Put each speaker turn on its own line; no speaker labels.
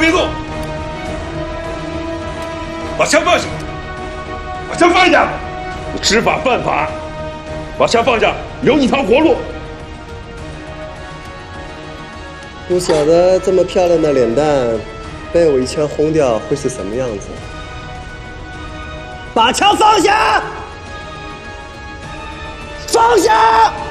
别动！把枪放下！把枪放下！你知法犯法！把枪放下，留你条活路！
不晓得这么漂亮的脸蛋，被我一枪轰掉会是什么样子？把枪放下！放下！